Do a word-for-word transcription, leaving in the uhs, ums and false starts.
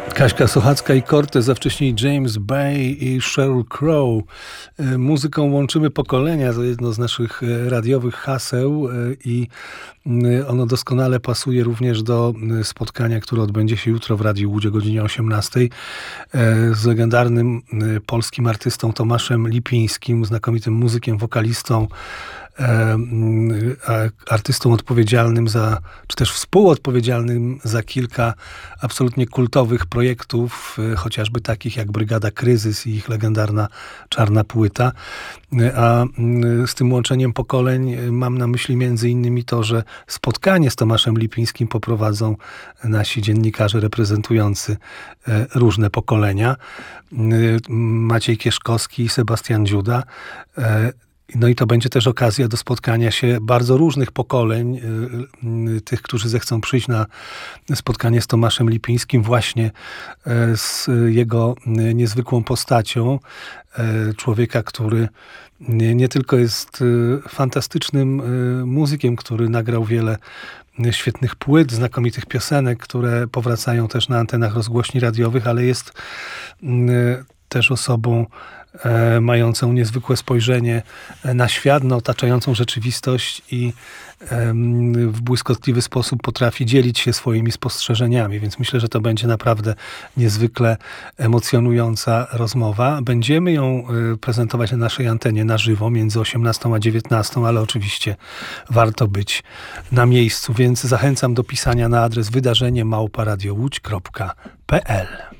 Kaśka Sochacka i Cortez, a wcześniej James Bay i Sheryl Crow. Muzyką łączymy pokolenia, to jedno z naszych radiowych haseł i ono doskonale pasuje również do spotkania, które odbędzie się jutro w Radiu Łódź o godzinie osiemnastej z legendarnym polskim artystą Tomaszem Lipińskim, znakomitym muzykiem, wokalistą, artystą odpowiedzialnym za, czy też współodpowiedzialnym za kilka absolutnie kultowych projektów, chociażby takich jak Brygada Kryzys i ich legendarna Czarna Płyta. A z tym łączeniem pokoleń mam na myśli między innymi to, że spotkanie z Tomaszem Lipińskim poprowadzą nasi dziennikarze reprezentujący różne pokolenia. Maciej Kieszkowski i Sebastian Dziuda. No i to będzie też okazja do spotkania się bardzo różnych pokoleń, tych, którzy zechcą przyjść na spotkanie z Tomaszem Lipińskim, właśnie z jego niezwykłą postacią. Człowieka, który nie, nie tylko jest fantastycznym muzykiem, który nagrał wiele świetnych płyt, znakomitych piosenek, które powracają też na antenach rozgłośni radiowych, ale jest też osobą mającą niezwykłe spojrzenie na świat, na otaczającą rzeczywistość i w błyskotliwy sposób potrafi dzielić się swoimi spostrzeżeniami, więc myślę, że to będzie naprawdę niezwykle emocjonująca rozmowa. Będziemy ją prezentować na naszej antenie na żywo między osiemnastą a dziewiętnastą, ale oczywiście warto być na miejscu, więc zachęcam do pisania na adres wydarzenie małpa radio łódź kropka p l.